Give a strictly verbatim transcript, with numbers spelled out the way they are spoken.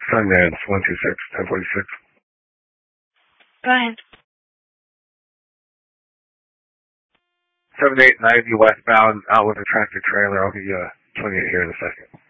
Sundance, one two six, ten forty-six. Go ahead. seventy-eight ninety westbound, out with a tractor trailer. I'll give you a twenty-eight here in a second.